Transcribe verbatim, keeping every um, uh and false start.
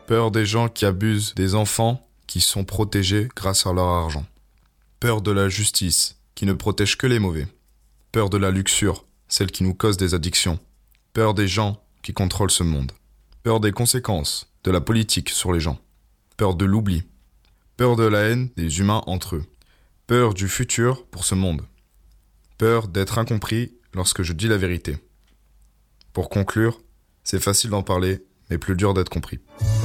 Peur des gens qui abusent des enfants qui sont protégés grâce à leur argent. Peur de la justice qui ne protège que les mauvais. Peur de la luxure, celle qui nous cause des addictions. Peur des gens qui contrôlent ce monde. Peur des conséquences de la politique sur les gens. Peur de l'oubli. Peur de la haine des humains entre eux. Peur du futur pour ce monde. Peur d'être incompris lorsque je dis la vérité. Pour conclure, c'est facile d'en parler, mais plus dur d'être compris.